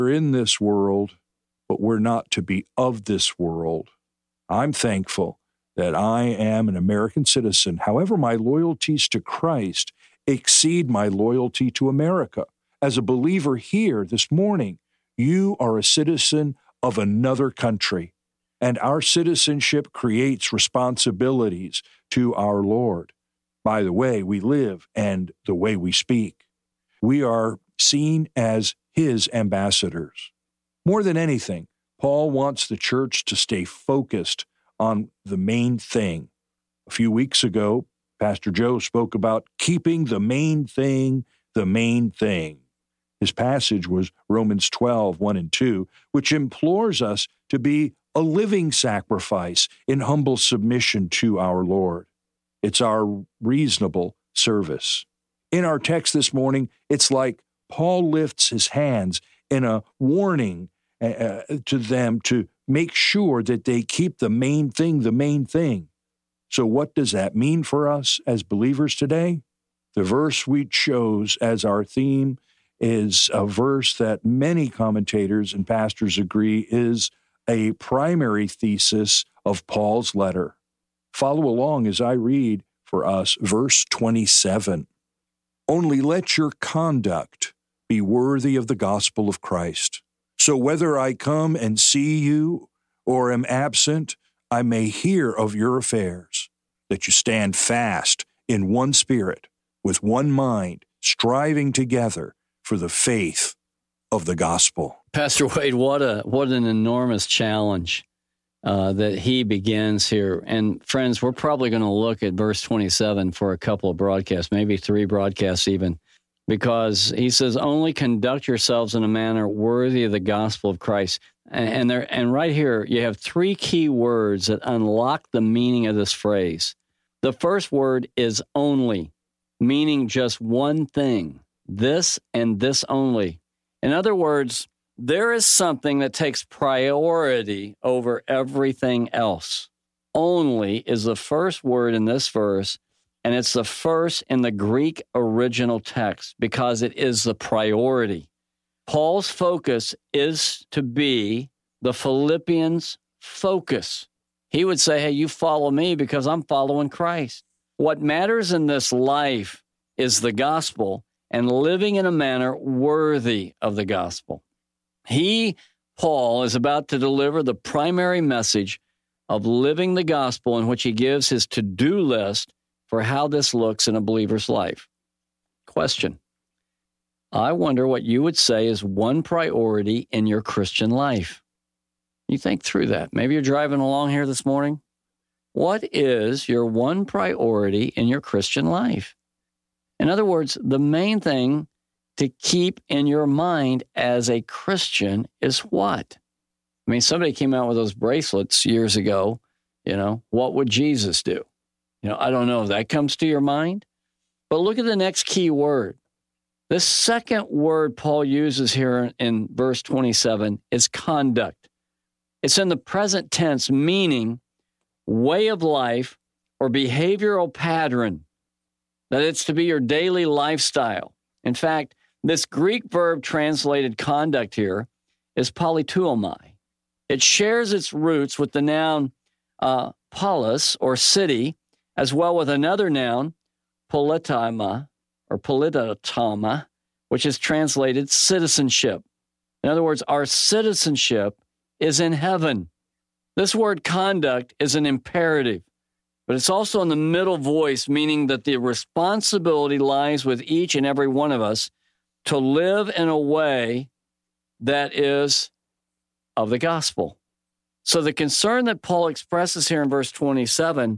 We're in this world, but we're not to be of this world. I'm thankful that I am an American citizen. However, my loyalties to Christ exceed my loyalty to America. As a believer here this morning, you are a citizen of another country, and our citizenship creates responsibilities to our Lord by the way we live and the way we speak. We are seen as His ambassadors. More than anything, Paul wants the church to stay focused on the main thing. A few weeks ago, Pastor Joe spoke about keeping the main thing the main thing. His passage was Romans 12, 1 and 2, which implores us to be a living sacrifice in humble submission to our Lord. It's our reasonable service. In our text this morning, it's like Paul lifts his hands in a warning to them to make sure that they keep the main thing the main thing. So what does that mean for us as believers today? The verse we chose as our theme is a verse that many commentators and pastors agree is a primary thesis of Paul's letter. Follow along as I read for us verse 27. Only let your conduct be worthy of the gospel of Christ. So whether I come and see you or am absent, I may hear of your affairs, that you stand fast in one spirit, with one mind, striving together for the faith of the gospel. Pastor Wade, what an enormous challenge that he begins here. And friends, we're probably going to look at verse 27 for a couple of broadcasts, maybe 3 broadcasts even, because he says, only conduct yourselves in a manner worthy of the gospel of Christ. And right here, you have 3 key words that unlock the meaning of this phrase. The first word is only, meaning just one thing, this and this only. In other words, there is something that takes priority over everything else. Only is the first word in this verse, and it's the first in the Greek original text because it is the priority. Paul's focus is to be the Philippians' focus. He would say, hey, you follow me because I'm following Christ. What matters in this life is the gospel and living in a manner worthy of the gospel. He, Paul, is about to deliver the primary message of living the gospel in which he gives his to-do list for how this looks in a believer's life. Question. I wonder what you would say is one priority in your Christian life. You think through that. Maybe you're driving along here this morning. What is your one priority in your Christian life? In other words, the main thing to keep in your mind as a Christian is what? I mean, somebody came out with those bracelets years ago, what would Jesus do? I don't know if that comes to your mind. But look at the next key word. This second word Paul uses here in verse 27 is conduct. It's in the present tense, meaning way of life or behavioral pattern, that it's to be your daily lifestyle. In fact, this Greek verb translated conduct here is politeuomai. It shares its roots with the noun polis, or city, as well with another noun, politama, or politotama, which is translated citizenship. In other words, our citizenship is in heaven. This word conduct is an imperative, but it's also in the middle voice, meaning that the responsibility lies with each and every one of us to live in a way that is of the gospel. So the concern that Paul expresses here in verse 27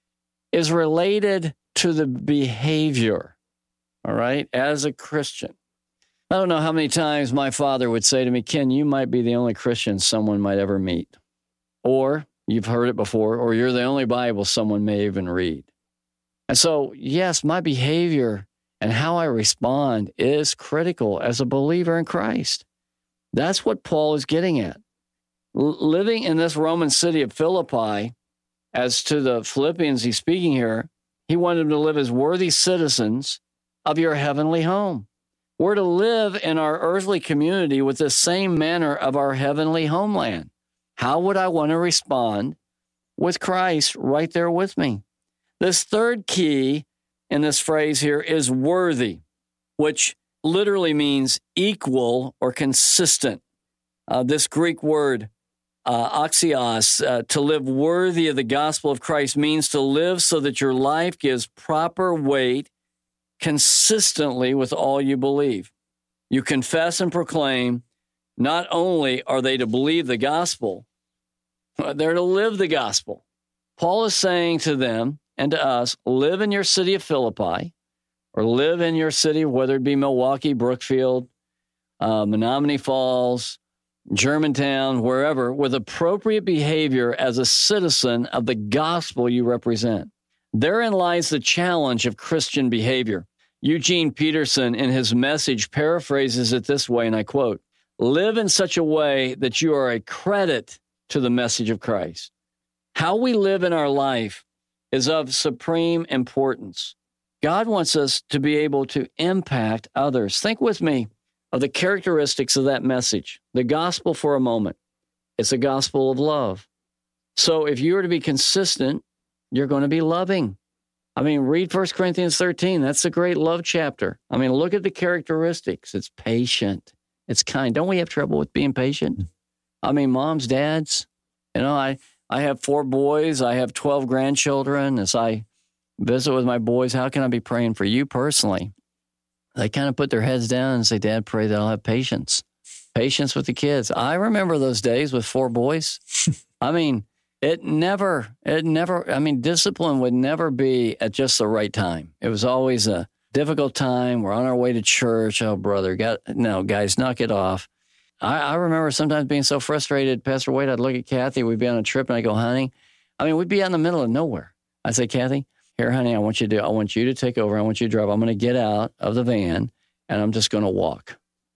is related to the behavior, all right, as a Christian. I don't know how many times my father would say to me, Ken, you might be the only Christian someone might ever meet. Or you've heard it before, or you're the only Bible someone may even read. And so, yes, my behavior and how I respond is critical as a believer in Christ. That's what Paul is getting at. Living in this Roman city of Philippi, as to the Philippians he's speaking here, he wanted them to live as worthy citizens of your heavenly home. We're to live in our earthly community with the same manner of our heavenly homeland. How would I want to respond with Christ right there with me? This third key in this phrase here is worthy, which literally means equal or consistent. This Greek word, axios, to live worthy of the gospel of Christ, means to live so that your life gives proper weight consistently with all you believe. You confess and proclaim, not only are they to believe the gospel, they're to live the gospel. Paul is saying to them and to us, live in your city of Philippi, or live in your city, whether it be Milwaukee, Brookfield, Menominee Falls, Germantown, wherever, with appropriate behavior as a citizen of the gospel you represent. Therein lies the challenge of Christian behavior. Eugene Peterson, in his message, paraphrases it this way, and I quote, live in such a way that you are a credit to the message of Christ. How we live in our life is of supreme importance. God wants us to be able to impact others. Think with me of the characteristics of that message, the gospel for a moment. It's a gospel of love. So if you are to be consistent, you're going to be loving. I mean, read 1 Corinthians 13. That's a great love chapter. I mean, look at the characteristics. It's patient. It's kind. Don't we have trouble with being patient? I mean, moms, dads, I have 4 boys. I have 12 grandchildren. As I visit with my boys, how can I be praying for you personally? They kind of put their heads down and say, Dad, pray that I'll have patience. Patience with the kids. I remember those days with 4 boys. I mean, discipline would never be at just the right time. It was always a difficult time. We're on our way to church. Oh, brother, guys, knock it off. I remember sometimes being so frustrated, Pastor Wade, I'd look at Kathy, we'd be on a trip, and I go, honey, we'd be out in the middle of nowhere. I'd say, Kathy, here, honey, I want you to take over. I want you to drive. I'm going to get out of the van, and I'm just going to walk.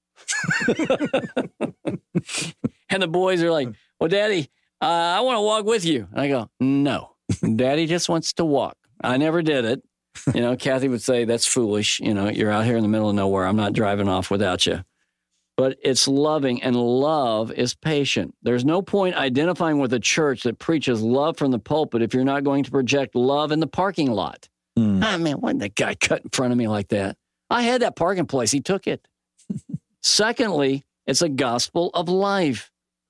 And the boys are like, well, Daddy, I want to walk with you. And I go, no, Daddy just wants to walk. I never did it. Kathy would say, that's foolish. You're out here in the middle of nowhere. I'm not driving off without you. But it's loving, and love is patient. There's no point identifying with a church that preaches love from the pulpit if you're not going to project love in the parking lot. Man, why did that guy cut in front of me like that? I had that parking place. He took it. Secondly, it's a gospel of life.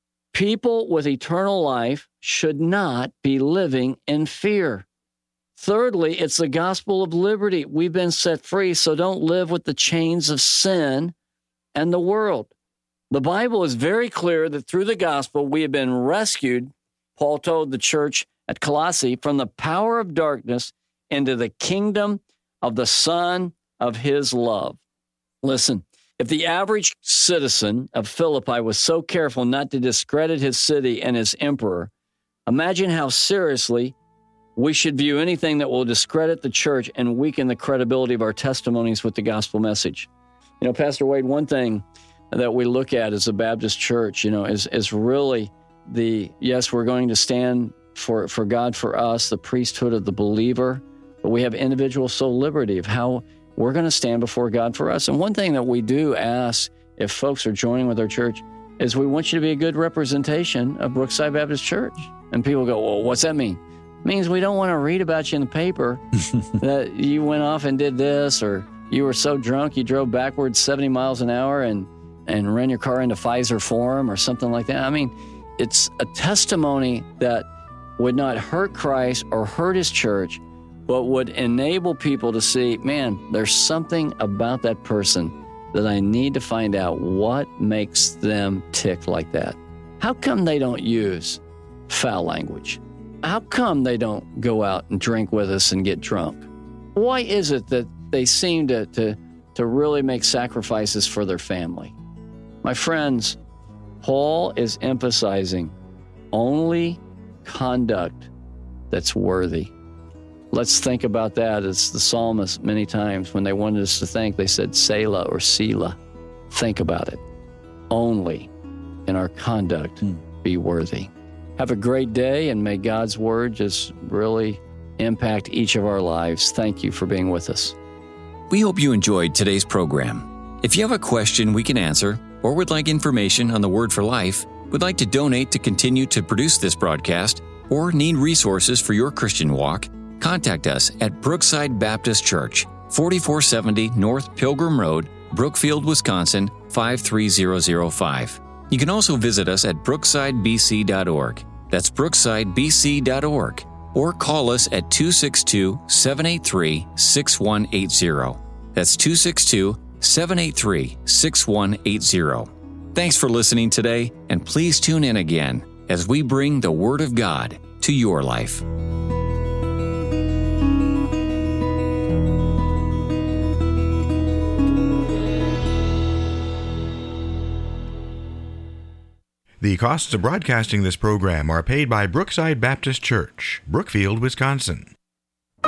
People with eternal life should not be living in fear. Thirdly, it's the gospel of liberty. We've been set free, so don't live with the chains of sin and the world. The Bible is very clear that through the gospel, we have been rescued, Paul told the church at Colossae, from the power of darkness into the kingdom of the Son of his love. Listen, if the average citizen of Philippi was so careful not to discredit his city and his emperor, imagine how seriously we should view anything that will discredit the church and weaken the credibility of our testimonies with the gospel message. Pastor Wade, one thing that we look at as a Baptist church, is really yes, we're going to stand for God for us, the priesthood of the believer, but we have individual soul liberty of how we're going to stand before God for us. And one thing that we do ask if folks are joining with our church is we want you to be a good representation of Brookside Baptist Church. And people go, well, what's that mean? It means we don't want to read about you in the paper that you went off and did this, or you were so drunk you drove backwards 70 miles an hour and ran your car into Pfizer Forum or something like that. It's a testimony that would not hurt Christ or hurt his church, but would enable people to see, man, there's something about that person that I need to find out what makes them tick like that. How come they don't use foul language? How come they don't go out and drink with us and get drunk? Why is it that they seem to really make sacrifices for their family? My friends, Paul is emphasizing only conduct that's worthy. Let's think about that as the psalmist many times when they wanted us to think, they said Selah or Selah. Think about it. Only in our conduct be worthy. Have a great day, and may God's word just really impact each of our lives. Thank you for being with us. We hope you enjoyed today's program. If you have a question we can answer, or would like information on the Word for Life, would like to donate to continue to produce this broadcast, or need resources for your Christian walk, contact us at Brookside Baptist Church, 4470 North Pilgrim Road, Brookfield, Wisconsin, 53005. You can also visit us at brooksidebc.org. That's brooksidebc.org. Or call us at 262-783-6180. That's 262-783-6180. Thanks for listening today, and please tune in again as we bring the Word of God to your life. The costs of broadcasting this program are paid by Brookside Baptist Church, Brookfield, Wisconsin.